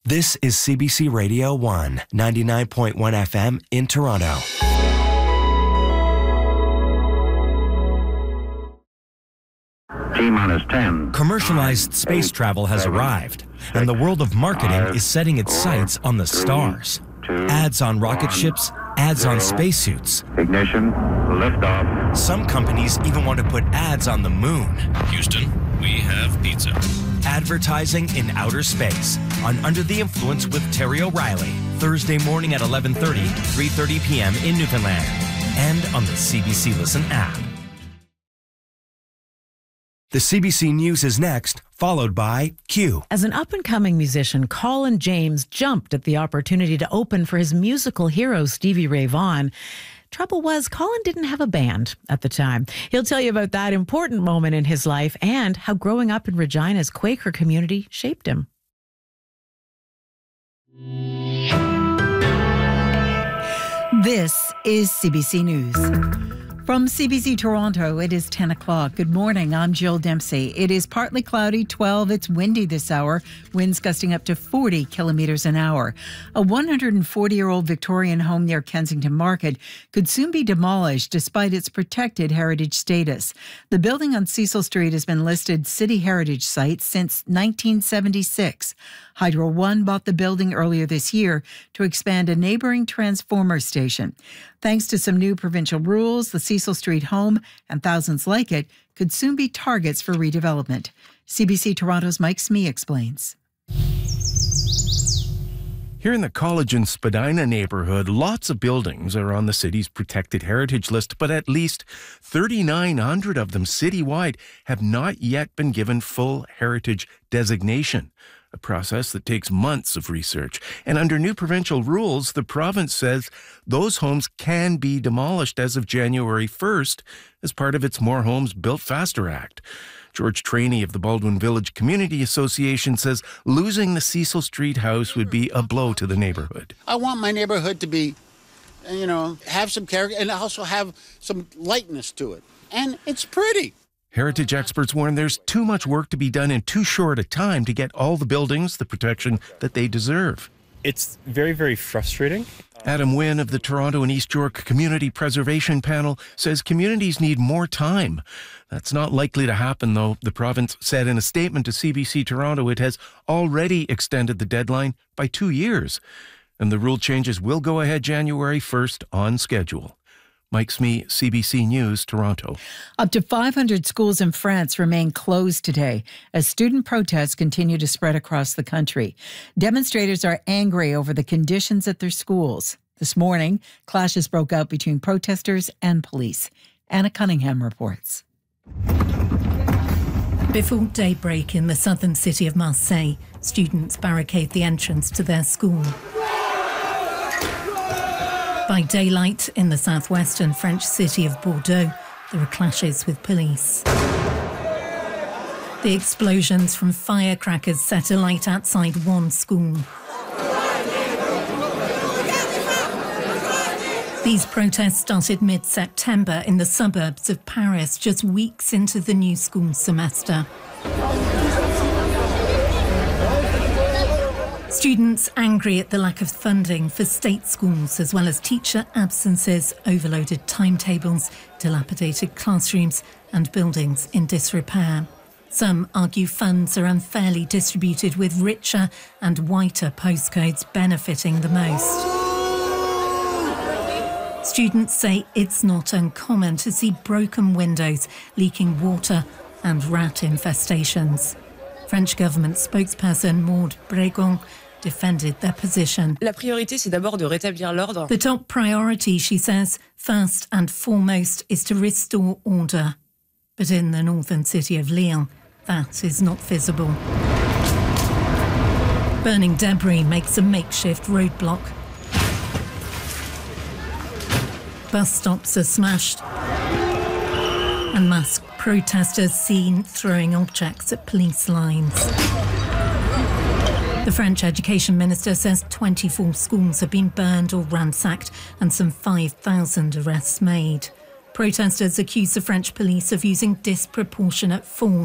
This is CBC Radio 1, 99.1 FM in Toronto. T-minus 10. Commercialized space travel has arrived, and the world of marketing is setting its sights on the stars. Ads on rocket ships, ads on spacesuits. Ignition, liftoff. Some companies even want to put ads on the moon. Houston, we have pizza. Advertising in outer space on Under the Influence with Terry O'Reilly, Thursday morning at 11:30, 3:30 p.m. in Newfoundland, and on the CBC Listen app. The CBC News is next, followed by Q. As an up-and-coming musician, Colin James jumped at the opportunity to open for his musical hero, Stevie Ray Vaughan. Trouble was, Colin didn't have a band at the time. He'll tell you about that important moment in his life and how growing up in Regina's Quaker community shaped him. This is CBC News. From CBC Toronto, it is 10 o'clock. Good morning, I'm Jill Dempsey. It is partly cloudy, 12. It's windy this hour, winds gusting up to 40 kilometres an hour. A 140-year-old Victorian home near Kensington Market could soon be demolished despite its protected heritage status. The building on Cecil Street has been listed City Heritage Site since 1976. Hydro One bought the building earlier this year to expand a neighbouring transformer station. Thanks to some new provincial rules, the Cecil Street home and thousands like it could soon be targets for redevelopment. CBC Toronto's Mike Smee explains. Here in the College and Spadina neighbourhood, lots of buildings are on the city's protected heritage list, but at least 3,900 of them citywide have not yet been given full heritage designation, a process that takes months of research. And under new provincial rules, the province says those homes can be demolished as of January 1st as part of its More Homes Built Faster Act. George Trainey of the Baldwin Village Community Association says losing the Cecil Street house would be a blow to the neighbourhood. I want my neighbourhood to be, have some character and also have some lightness to it. And it's pretty. Heritage experts warn there's too much work to be done in too short a time to get all the buildings the protection that they deserve. It's very, very frustrating. Adam Wynn of the Toronto and East York Community Preservation Panel says communities need more time. That's not likely to happen, though. The province said in a statement to CBC Toronto it has already extended the deadline by 2 years. And the rule changes will go ahead January 1st on schedule. Mike Smee, CBC News, Toronto. Up to 500 schools in France remain closed today as student protests continue to spread across the country. Demonstrators are angry over the conditions at their schools. This morning, clashes broke out between protesters and police. Anna Cunningham reports. Before daybreak in the southern city of Marseille, students barricade the entrance to their school. By daylight, in the southwestern French city of Bordeaux, there are clashes with police. The explosions from firecrackers set alight outside one school. These protests started mid-September in the suburbs of Paris, just weeks into the new school semester. Students angry at the lack of funding for state schools, as well as teacher absences, overloaded timetables, dilapidated classrooms and buildings in disrepair. Some argue funds are unfairly distributed, with richer and whiter postcodes benefiting the most. Students say it's not uncommon to see broken windows, leaking water and rat infestations. French government spokesperson Maud Bregon defended their position. La priorité, c'est d'abord de rétablir l'ordre. The top priority, she says, first and foremost, is to restore order. But in the northern city of Lyon, that is not visible. Burning debris makes a makeshift roadblock. Bus stops are smashed. And masked protesters seen throwing objects at police lines. The French education minister says 24 schools have been burned or ransacked and some 5,000 arrests made. Protesters accuse the French police of using disproportionate force